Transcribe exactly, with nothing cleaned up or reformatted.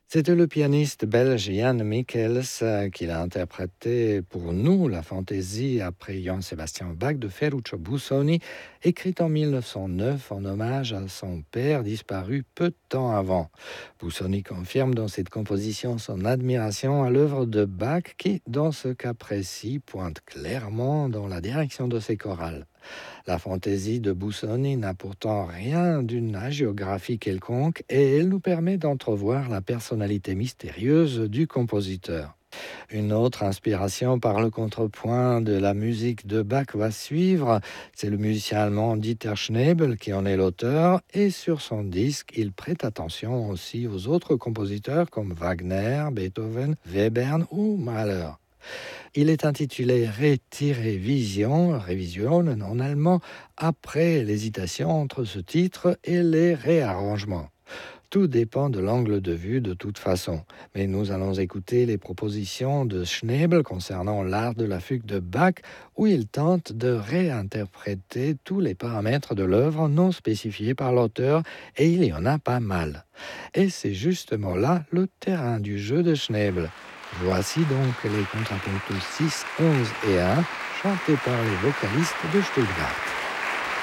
C'était le pianiste belge Jan Michels euh, qui a interprété pour nous la fantaisie après Johann Sebastian Bach de Ferruccio Busoni, écrite en mille neuf cent neuf en hommage à son père disparu peu de temps avant. Busoni confirme dans cette composition son admiration à l'œuvre de Bach qui, dans ce cas précis, pointe clairement dans la direction de ses chorales. La fantaisie de Busoni n'a pourtant rien d'une hagiographie quelconque et elle nous permet d'entrevoir la personnalité mystérieuse du compositeur. Une autre inspiration par le contrepoint de la musique de Bach va suivre. C'est le musicien allemand Dieter Schnebel qui en est l'auteur et sur son disque, il prête attention aussi aux autres compositeurs comme Wagner, Beethoven, Webern ou Mahler. Il est intitulé Retirrevision, Revision en allemand, après l'hésitation entre ce titre et les réarrangements. Tout dépend de l'angle de vue de toute façon, mais nous allons écouter les propositions de Schnebel concernant l'art de la fugue de Bach, où il tente de réinterpréter tous les paramètres de l'œuvre non spécifiés par l'auteur, et il y en a pas mal. Et c'est justement là le terrain du jeu de Schnebel. Voici donc les contrapuntos six, onze et un, chantés par les vocalistes de Stuttgart.